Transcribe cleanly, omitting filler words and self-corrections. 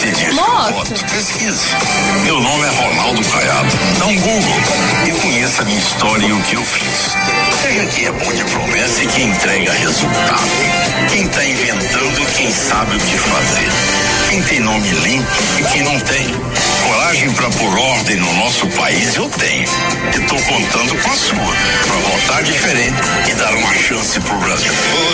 se diz que eu Moço. voto, pesquise. Meu nome é Ronaldo Caiado. Dá um Google e conheça a minha história e o que eu fiz. Veja quem é bom de promessa e quem entrega resultado. Quem está inventando e quem sabe o que fazer. Quem tem nome limpo e quem não tem. Coragem para pôr ordem no nosso país eu tenho. E estou contando com a sua. Para votar diferente e dar uma chance pro Brasil.